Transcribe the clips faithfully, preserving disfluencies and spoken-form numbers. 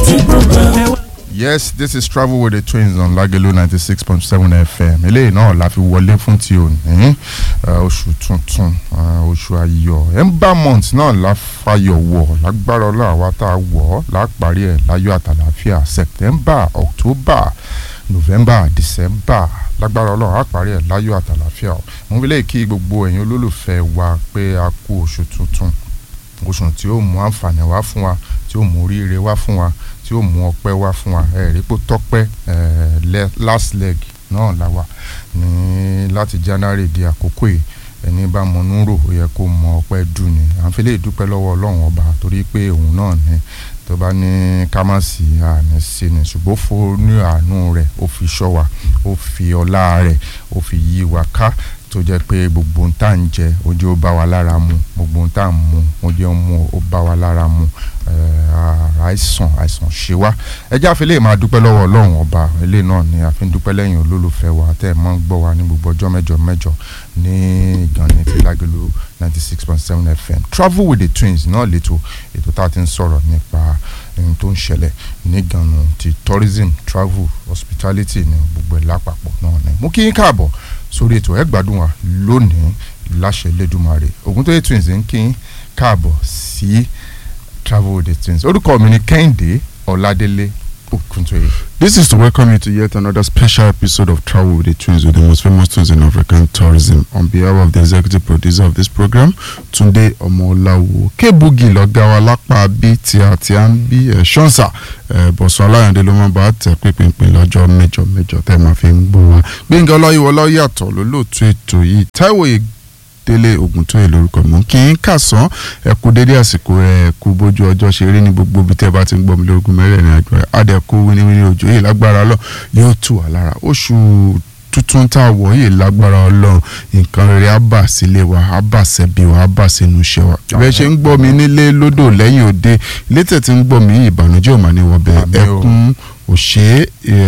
Yes, this is Travel with the Twins on Lagelu ninety-six point seven F M. Eléyìí náà la fi wọlé fún ti òní oṣù tuntun oṣù ayọ̀ Ember month náà la fayọ̀ wọ̀ lágbára Ọlọ́run àwa tá a wọ̀ láparí ẹ̀ láyọ̀ àtàlàfíà September, October, November, December lágbára Ọlọ́run àparí ẹ̀ láyọ̀ àtàlàfíà. Mo fi lè kí gbogbo ẹ̀yin olólùfẹ́ wa pé a kú oṣù tuntun, oṣù tí ó mú àǹfààní wá fún wa, tí ó mú oríire wá fún wa, tí ó mú ọpẹ́ wá fún wa. ẹ rí pé tọ́pẹ́ last leg náà la wà ní láti January di àkókò yìí. Ẹni bá mọ núrò ó yẹ kó mọ ọpẹ́ dùn ni. À ń fi lè dúpẹ́ lọ́wọ́ Ọlọ́run ọba torí pé òun náà ni tó bá ní ká má sí àní sí ni, ṣùgbọ́n fún ní àánú rẹ̀ ó fi ṣọ́ wa, ó fi ọlá rẹ̀ ó fi yí wa ká tó jẹ́ pé gbogbo ń tà ń jẹ ó jẹ́ ó bá wa lára mu, gbogbo ń tà ń mu ó jẹ́ ó mú ó bá wa lára mu. àìsàn àìsàn ṣe wá. ẹ jẹ́ àfi lè máa dúpẹ́ lọ́wọ́ Ọlọ́run ọba. eléyìí náà ni a fi ń dúpẹ́ lẹ́yìn olólùfẹ́ wa tẹ́ ẹ̀ mọ́ ń gbọ́ wa ní gbogbo ọjọ́ mẹ́jọ mẹ́jọ ní ìkànnì ti Lagelu ninety-six point seven F M. Travel with the Twins náà lẹ́tọ̀ ètò tá a ti ń sọ̀rọ̀ nípa ohun tó ń ṣẹlẹ̀ ní ìgànnù ti tourism, travel, hospitality ní gbogbo ẹ̀ lápapọ̀ náà ni. Mú kí yín káàbọ̀ sórí ètò ẹ gbádùn wa lónìí láṣẹ Elédùmarè. Ògúntóyè Twins ń kí yín káàbọ̀ sí Travel with the Twins. Orúkọ mi ni Kẹ́hìndé Ọládélé Ògúntóyè. This is to welcome you to yet another special episode of Travel with the Twins, with the most famous twins in African tourism. On behalf of the executive producer of this program, Túndé Ọmọláwo, K-Boogie lọ́gá wa lápá bí tí a ti à ń bí ṣọ́nsà Bọ̀sùn Aláyàndé ló máa bá tẹ̀ pínpín lọ́jọ́ mẹ́jọ mẹ́jọ tẹ́ máa fi ń gbọ́ wa. Gbẹ̀ngà Ọláyíwọlá yàtọ̀ lólóòtú ètò yìí. Táíwò Délé Ògúntóyè lórúkọ mọ kí n kàsán ẹ kú dédé àsìkò ẹ kú bójú ọjọ́ ṣe rí ní gbogbo ibi tẹ́ bá ti ń gbọ́ mi lórúkọ mẹ́rẹ̀ẹ̀rin àjọ ẹ adẹ̀kú wíníwíní òjò yìí lágbára lọ yóò tù wá lára. Oṣù tuntun tá a wọ̀ yìí lágbára Ọlọ́run nǹkan rere á bà sílé wa, á bà sẹ́bi wa, á bà sínú iṣẹ́ wa. bẹ́ẹ̀ ṣe ń gbọ́ mi nílé lódò lẹ́yìn òde ilé tẹ̀ tí ń gbọ́ mi ìbànújẹ́ ò mà ní wọbẹ̀ ẹkún òṣè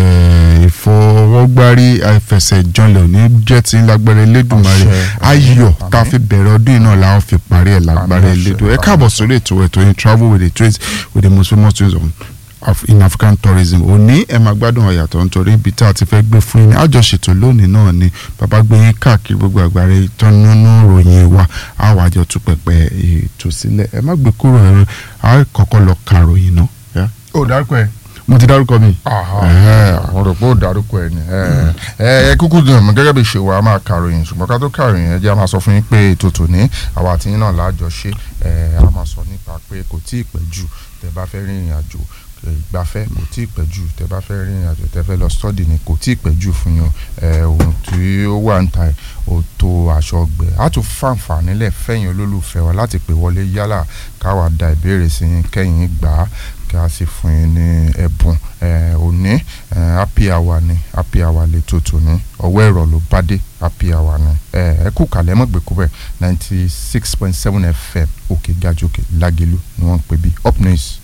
ìfọwọ́gbárí àìfẹsẹ̀jọlẹ̀ òní jẹ́ ti lágbára Elédùmarè. ayọ̀ tá a fi bẹ̀rẹ̀ ọdún náà la ó fi parí ẹ̀ lágbára Elédùmarè. ẹ káàbọ̀ sórí ètò ètò yín Travel with the Twins, with the most famous twins on in African tourism. òní ẹ máa gbádùn ọ̀yàtọ̀ nítorí ibi tá a ti fẹ́ gbé fún yín àjọṣètò lónìí náà ni bàbá gbé yín káàkiri gbogbo àgbáre ìtọ́núnú ròyìn wa á wà jọ tún pẹpẹ ètò sílẹ̀. ẹ má gbé kúrò ẹ̀rọ á kọ́kọ́ lọ ka ròyìn náà. ó dárúkọ ẹ. mo ti dárúkọ mi. àwọn rò pé ó dárúkọ ẹ ni. ẹ kúkú dùn mọ́ gẹ́gẹ́ bí ṣe wà á máa kàròyìn, ṣùgbọ́n ká tó kàròyìn ẹ jẹ́ a máa sọ fún yín pé ètò tòní àwa àti yín náà láàjọ ṣe. a máa sọ nípa pé kò tí ì pẹ́ jù tẹ́ bá fẹ́ rìnrìn àjò ìgbafẹ́, kò tí ì pẹ́ jù tẹ́ bá fẹ́ rìnrìn àjò tẹ́ fẹ́ lọ study ni kò tí ì pẹ́ jù fún yín. ohun tí ó wà ń ta ò tó aṣọ ọgbẹ́ á tún fàǹfààní lẹ̀ fẹ́yìn olólùfẹ́ wa láti pè wọlé yálà káwa da ìbéèrè sí yín kẹ́yìn gbà á kí a sì fún yín ní ẹ̀bùn. òní happy hour ni happy hour lè tòótọ́ ní ọwọ́ ẹ̀rọ ló bá dé happy hour ni. ẹ kú kàlẹ́ mọ́ gbẹ̀kú bẹ́ẹ̀ ninety six point seven F M òkè gàjòkè Lágelú ni wọ́n ń pè bí up news.